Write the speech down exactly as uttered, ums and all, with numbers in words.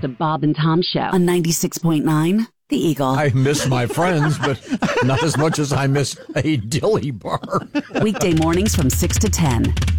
The Bob and Tom Show on ninety-six point nine The Eagle. I miss my friends, but not as much as I miss a dilly bar. Weekday mornings from six to ten.